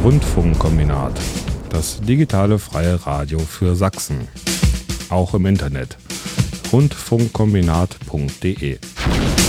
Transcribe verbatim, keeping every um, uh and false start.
Rundfunkkombinat, das digitale freie Radio für Sachsen. Auch im Internet. rundfunkkombinat punkt de